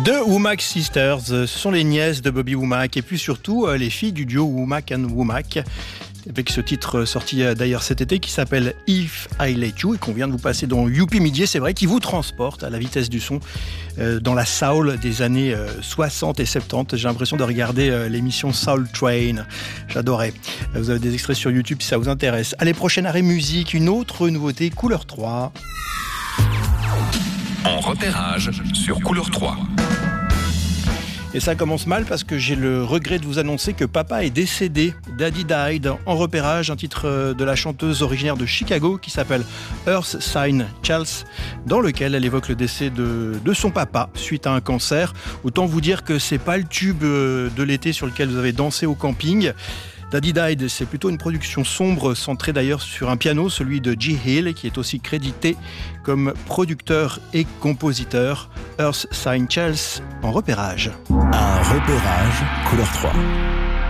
Deux Womack Sisters, ce sont les nièces de Bobby Womack et puis surtout les filles du duo Womack and Womack, avec ce titre sorti d'ailleurs cet été qui s'appelle If I Let You et qu'on vient de vous passer dans Youpi Midi, c'est vrai, qui vous transporte à la vitesse du son dans la soul des années 60 et 70. J'ai l'impression de regarder l'émission Soul Train, j'adorais. Vous avez des extraits sur YouTube si ça vous intéresse. Allez, prochain arrêt musique, une autre nouveauté, Couleur 3. En repérage sur Couleur 3. Et ça commence mal parce que j'ai le regret de vous annoncer que papa est décédé. Daddy Died, en repérage, un titre de la chanteuse originaire de Chicago qui s'appelle Earth Sign Charles, dans lequel elle évoque le décès de son papa suite à un cancer. Autant vous dire que c'est pas le tube de l'été sur lequel vous avez dansé au camping. Daddy Died, c'est plutôt une production sombre, centrée d'ailleurs sur un piano, celui de G. Hill, qui est aussi crédité comme producteur et compositeur. Earth Sign Charles en repérage. Un repérage Couleur 3.